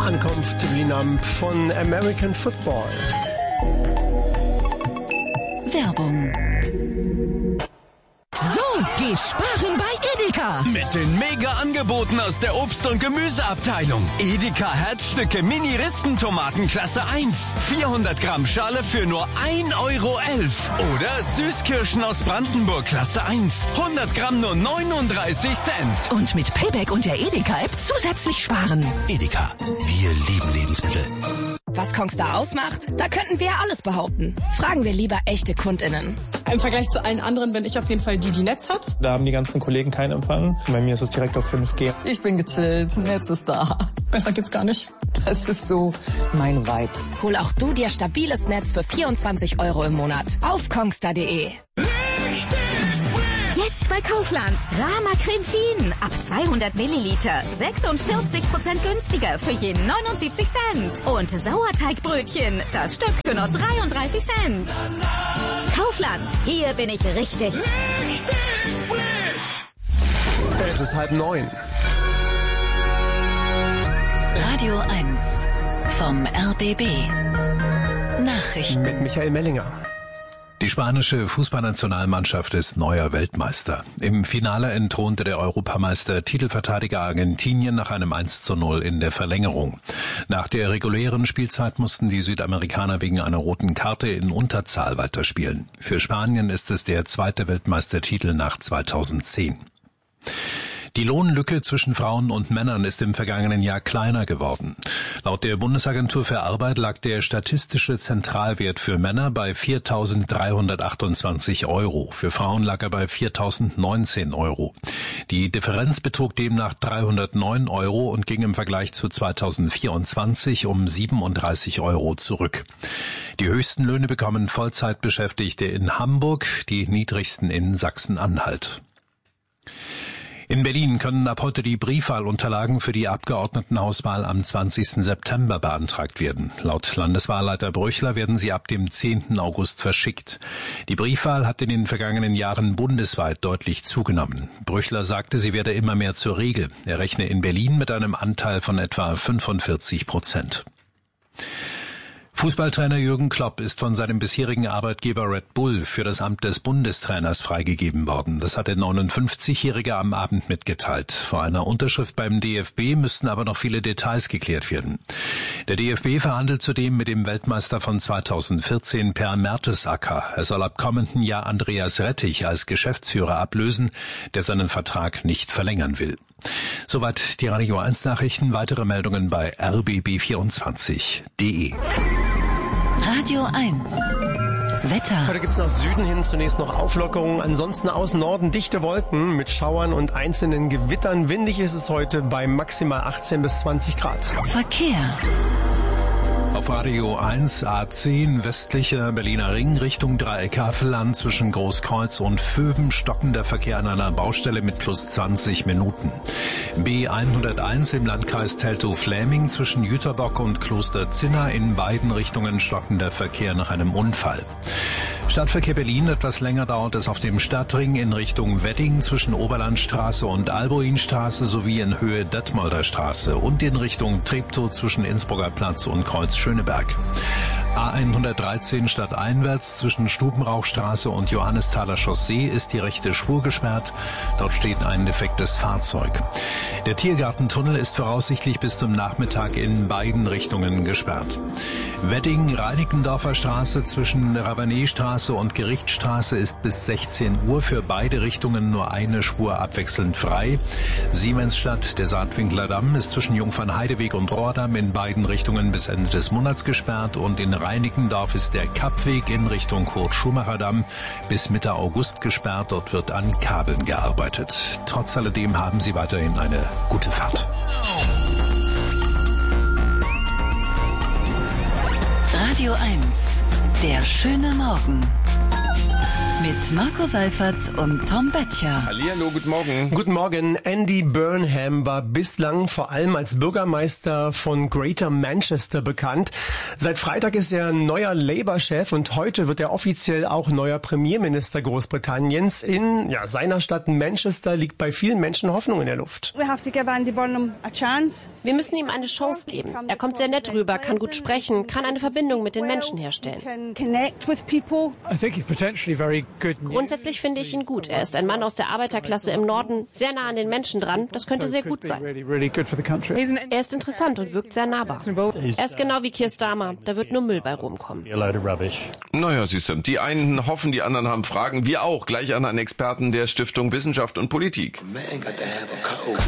Ankunft Winamp von American Football. Werbung. So, geh sparen bei Edeka. Mit den Mega-Angeboten aus der Obst- und Gemüseabteilung. Edeka Herzstücke Mini-Rispentomaten Klasse 1. 400 Gramm Schale für nur 1,11 Euro. Oder Süßkirschen aus Brandenburg Klasse 1. 100 Gramm nur 39 Cent. Und mit Payback und der Edeka-App zusätzlich sparen. Edeka, wir lieben Lebensmittel. Was Kongstar ausmacht? Da könnten wir ja alles behaupten. Fragen wir lieber echte KundInnen. Im Vergleich zu allen anderen bin ich auf jeden Fall die Netz hat. Da haben die ganzen Kollegen keinen Empfang. Bei mir ist es direkt auf 5G. Ich bin gechillt, Netz ist da. Besser geht's gar nicht. Das ist so mein Vibe. Hol auch du dir stabiles Netz für 24 Euro im Monat. Auf kongstar.de. Jetzt bei Kaufland. Rama Creme Fien. Ab 200 Milliliter. 46% günstiger für jeden 79 Cent. Und Sauerteigbrötchen. Das Stück für nur 33 Cent. Kaufland. Hier bin ich richtig. Es ist 8:30. Radio 1 vom RBB. Nachrichten Mit Michael Mellinger. Die spanische Fußballnationalmannschaft ist neuer Weltmeister. Im Finale entthronte der Europameister Titelverteidiger Argentinien nach einem 1:0 in der Verlängerung. Nach der regulären Spielzeit mussten die Südamerikaner wegen einer roten Karte in Unterzahl weiterspielen. Für Spanien ist es der zweite Weltmeistertitel nach 2010. Die Lohnlücke zwischen Frauen und Männern ist im vergangenen Jahr kleiner geworden. Laut der Bundesagentur für Arbeit lag der statistische Zentralwert für Männer bei 4.328 Euro. Für Frauen lag er bei 4.019 Euro. Die Differenz betrug demnach 309 Euro und ging im Vergleich zu 2024 um 37 Euro zurück. Die höchsten Löhne bekommen Vollzeitbeschäftigte in Hamburg, die niedrigsten in Sachsen-Anhalt. In Berlin können ab heute die Briefwahlunterlagen für die Abgeordnetenhauswahl am 20. September beantragt werden. Laut Landeswahlleiter Brüchler werden sie ab dem 10. August verschickt. Die Briefwahl hat in den vergangenen Jahren bundesweit deutlich zugenommen. Brüchler sagte, sie werde immer mehr zur Regel. Er rechne in Berlin mit einem Anteil von etwa 45%. Fußballtrainer Jürgen Klopp ist von seinem bisherigen Arbeitgeber Red Bull für das Amt des Bundestrainers freigegeben worden. Das hat der 59-Jährige am Abend mitgeteilt. Vor einer Unterschrift beim DFB müssten aber noch viele Details geklärt werden. Der DFB verhandelt zudem mit dem Weltmeister von 2014 Per Mertesacker. Er soll ab kommenden Jahr Andreas Rettich als Geschäftsführer ablösen, der seinen Vertrag nicht verlängern will. Soweit die Radio 1 Nachrichten. Weitere Meldungen bei rbb24.de. Radio 1 Wetter. Heute gibt's nach Süden hin zunächst noch Auflockerungen. Ansonsten aus Norden dichte Wolken mit Schauern und einzelnen Gewittern. Windig ist es heute bei maximal 18 bis 20 Grad. Verkehr. Auf Radio 1 A10 westlicher Berliner Ring Richtung Dreieck Havelland zwischen Großkreuz und Vöben stockender Verkehr an einer Baustelle mit plus 20 Minuten. B101 im Landkreis Teltow-Fläming zwischen Jüterbock und Kloster Zinna in beiden Richtungen stockender Verkehr nach einem Unfall. Stadtverkehr Berlin, etwas länger dauert es auf dem Stadtring in Richtung Wedding zwischen Oberlandstraße und Alboinstraße sowie in Höhe Detmolder Straße und in Richtung Treptow zwischen Innsbrucker Platz und Kreuz Schöneberg. A113 stadteinwärts zwischen Stubenrauchstraße und Johannesthaler Chaussee ist die rechte Spur gesperrt. Dort steht ein defektes Fahrzeug. Der Tiergartentunnel ist voraussichtlich bis zum Nachmittag in beiden Richtungen gesperrt. Wedding-Reinickendorfer Straße zwischen Ravanetstraße und Gerichtsstraße ist bis 16 Uhr für beide Richtungen nur eine Spur abwechselnd frei. Siemensstadt, der Saatwinkler Damm, ist zwischen Jungfernheideweg und Rohrdamm in beiden Richtungen bis Ende des Monats gesperrt und in Reinickendorf ist der Kappweg in Richtung Kurt-Schumacher-Damm bis Mitte August gesperrt. Dort wird an Kabeln gearbeitet. Trotz alledem haben Sie weiterhin eine gute Fahrt. Radio 1, der schöne Morgen. Mit Marco Seifert und Tom Böttcher. Hallihallo, guten Morgen. Guten Morgen. Andy Burnham war bislang vor allem als Bürgermeister von Greater Manchester bekannt. Seit Freitag ist er neuer Labour-Chef und heute wird er offiziell auch neuer Premierminister Großbritanniens. In seiner Stadt Manchester liegt bei vielen Menschen Hoffnung in der Luft. Wir müssen ihm eine Chance geben. Er kommt sehr nett rüber, kann gut sprechen, kann eine Verbindung mit den Menschen herstellen. Grundsätzlich finde ich ihn gut. Er ist ein Mann aus der Arbeiterklasse im Norden, sehr nah an den Menschen dran. Das könnte sehr gut sein. Er ist interessant und wirkt sehr nahbar. Er ist genau wie Keir Starmer. Da wird nur Müll bei rumkommen. Naja, siehst du, die einen hoffen, die anderen haben Fragen. Wir auch. Gleich an einen Experten der Stiftung Wissenschaft und Politik.